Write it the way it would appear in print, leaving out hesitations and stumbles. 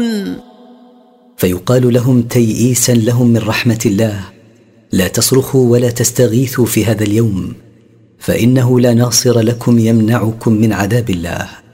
تخافون. فيقال لهم تيئيسا لهم من رحمة الله: لا تصرخوا ولا تستغيثوا في هذا اليوم، فإنه لا ناصر لكم يمنعكم من عذاب الله.